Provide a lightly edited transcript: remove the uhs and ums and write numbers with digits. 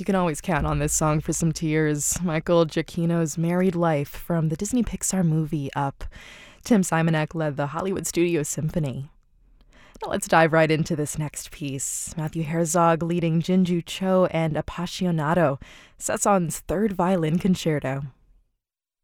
You can always count on this song for some tears. Michael Giacchino's Married Life from the Disney Pixar movie Up. Tim Simonek led the Hollywood Studio Symphony. Now let's dive right into this next piece. Matthew Herzog leading Jinju Cho and Appassionato, Cezanne's third violin concerto.